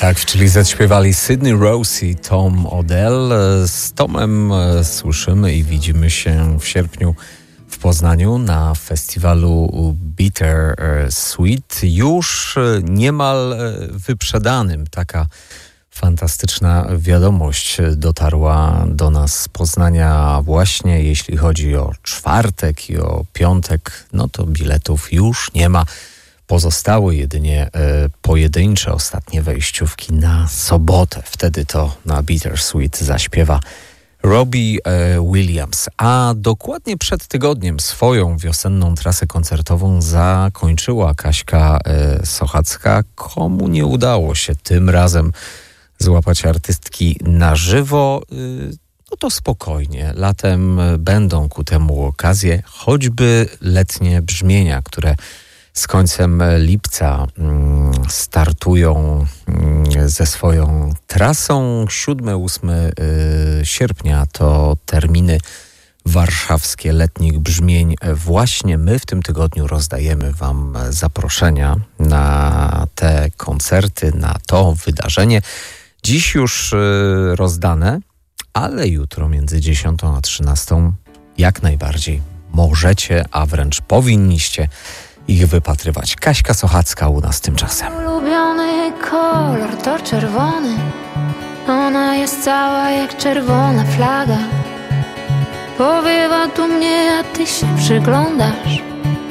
Tak, czyli zaśpiewali Sydney Rose i Tom Odell. Z Tomem słyszymy i widzimy się w sierpniu w Poznaniu na festiwalu Bitter Sweet. Już niemal wyprzedanym. Taka fantastyczna wiadomość dotarła do nas z Poznania właśnie jeśli chodzi o czwartek i o piątek. No to biletów już nie ma. Pozostały jedynie pojedyncze ostatnie wejściówki na sobotę. Wtedy to na Bittersweet zaśpiewa Robbie Williams. A dokładnie przed tygodniem swoją wiosenną trasę koncertową zakończyła Kaśka Sochacka. Komu nie udało się tym razem złapać artystki na żywo, no to spokojnie. Latem będą ku temu okazje, choćby letnie brzmienia, które z końcem lipca startują ze swoją trasą. 7-8 sierpnia to terminy warszawskie letnich brzmień. Właśnie my w tym tygodniu rozdajemy Wam zaproszenia na te koncerty, na to wydarzenie. Dziś już rozdane, ale jutro między 10 a 13 jak najbardziej możecie, a wręcz powinniście ich wypatrywać. Kaśka Sochacka u nas tymczasem. Ulubiony kolor to czerwony. Ona jest cała jak czerwona flaga. Powiewa tu mnie, a ty się przyglądasz.